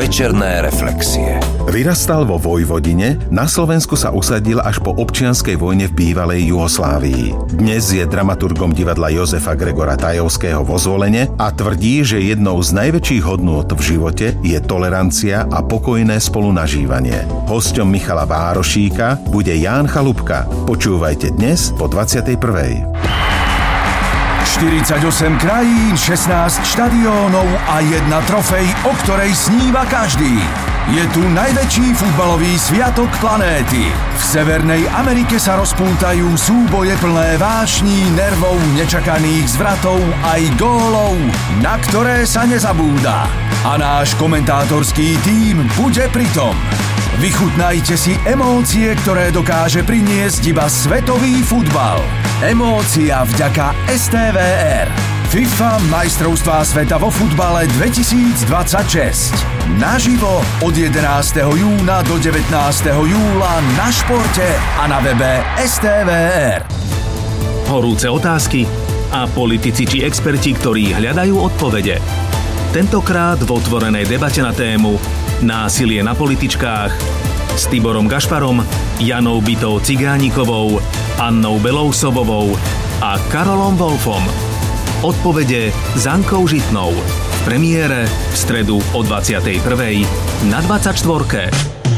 Večerné reflexie. Vyrastal vo Vojvodine, na Slovensku sa usadil až po občianskej vojne v bývalej Juhoslávii. Dnes je dramaturgom divadla Jozefa Gregora Tajovského vo Zvolene a tvrdí, že jednou z najväčších hodnôt v živote je tolerancia a pokojné spolunažívanie. Hosťom Michala Várošíka bude Ján Chalúbka. Počúvajte dnes po 21. 48 krajín, 16 štadiónov a jedna trofej, o ktorej sníva každý. Je tu najväčší futbalový sviatok planéty. V Severnej Amerike sa rozpútajú súboje plné vášní, nervov, nečakaných zvratov aj gólov, na ktoré sa nezabúda. A náš komentátorský tím bude pritom. Vychutnajte si emócie, ktoré dokáže priniesť iba svetový futbal. Emócia vďaka STVR. FIFA majstrovstvá sveta vo futbale 2026. Naživo od 11. júna do 19. júla na Športe a na webe STVR. Horúce otázky a politici či experti, ktorí hľadajú odpovede. Tentokrát v otvorenej debate na tému násilie na političkách s Tiborom Gašparom, Janou Bitou Cigánikovou, Annou Belousovovou a Karolom Wolfom. Odpovede s Ankou Žitnou. V premiére v stredu o 21. na 24.